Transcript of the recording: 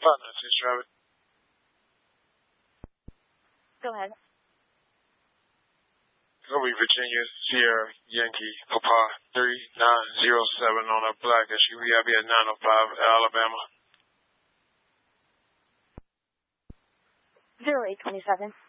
596 traffic. Go ahead. Kobe, Virginia, Sierra, Yankee, Papa, 3907 on a black SUV. I'll be at 905, Alabama. 0827.